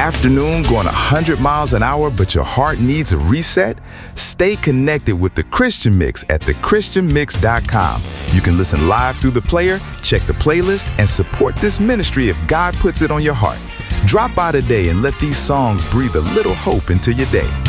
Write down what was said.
afternoon going 100 miles an hour, but your heart needs a reset? Stay connected with The Christian Mix at thechristianmix.com. You can listen live through the player, check the playlist, and support this ministry if God puts it on your heart. Drop by today and let these songs breathe a little hope into your day.